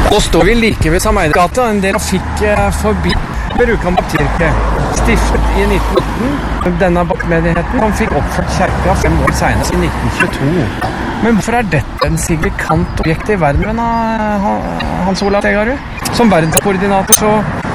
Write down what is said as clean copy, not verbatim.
Nå står vi like ved Sameidergata, en del trafikk forbi Rjukan-kirke. Stiftet i 1918, denne menigheten som fikk oppført kirka 5 år senere, i 1922. Men hvorfor dette en signifikant objekt i verden, Hans Olav Tegarud? Som verdenskoordinator så